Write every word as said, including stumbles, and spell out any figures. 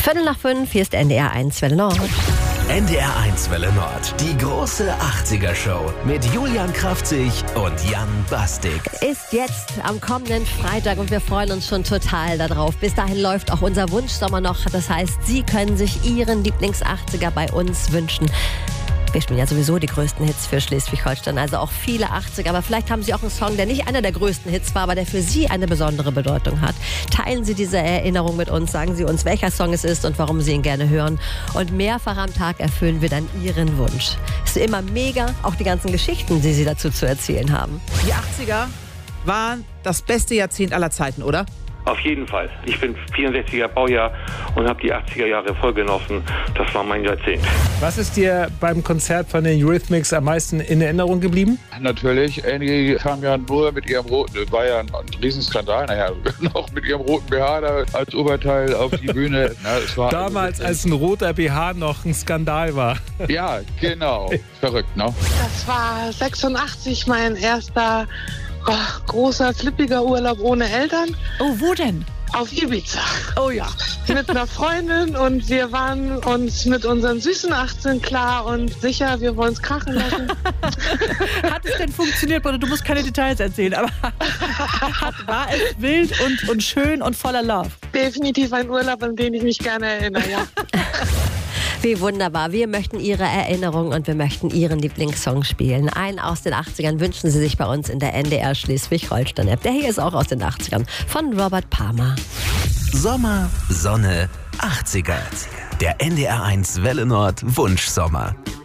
Viertel nach fünf, hier ist N D R eins Welle Nord. N D R eins Welle Nord, die große achtziger-Show mit Julian Kraftzig und Jan Bastik. Ist jetzt am kommenden Freitag und wir freuen uns schon total darauf. Bis dahin läuft auch unser Wunschsommer noch. Das heißt, Sie können sich Ihren Lieblings-achtziger bei uns wünschen. Wir spielen ja sowieso die größten Hits für Schleswig-Holstein, also auch viele achtziger. Aber vielleicht haben Sie auch einen Song, der nicht einer der größten Hits war, aber der für Sie eine besondere Bedeutung hat. Teilen Sie diese Erinnerung mit uns, sagen Sie uns, welcher Song es ist und warum Sie ihn gerne hören. Und mehrfach am Tag erfüllen wir dann Ihren Wunsch. Ist immer mega, auch die ganzen Geschichten, die Sie dazu zu erzählen haben. Die achtziger waren das beste Jahrzehnt aller Zeiten, oder? Auf jeden Fall. Ich bin vierundsechziger Baujahr und habe die achtziger Jahre voll genossen. Das war mein Jahrzehnt. Was ist dir beim Konzert von den Eurythmics am meisten in Erinnerung geblieben? Natürlich. Annie kam ja nur mit ihrem roten, das war ja ein Riesenskandal, naja, noch mit ihrem roten B H da als Oberteil auf die Bühne. Na, es war Damals, als ein roter B H noch ein Skandal war. Ja, genau. Verrückt, ne? Das war sechsundachtzig mein erster oh, großer, flippiger Urlaub ohne Eltern. Oh, wo denn? Auf Ibiza. Oh ja. Mit einer Freundin und wir waren uns mit unseren süßen achtzehn klar und sicher, wir wollen es krachen lassen. Hat es denn funktioniert, Bruder? Du musst keine Details erzählen, aber hat, war es wild und, und schön und voller Love? Definitiv ein Urlaub, an den ich mich gerne erinnere, ja. Wie wunderbar. Wir möchten Ihre Erinnerung und wir möchten Ihren Lieblingssong spielen. Einen aus den achtzigern wünschen Sie sich bei uns in der N D R Schleswig-Holstein-App. Der hier ist auch aus den achtzigern von Robert Palmer. Sommer, Sonne, achtziger. Der N D R eins Welle Nord Wunschsommer.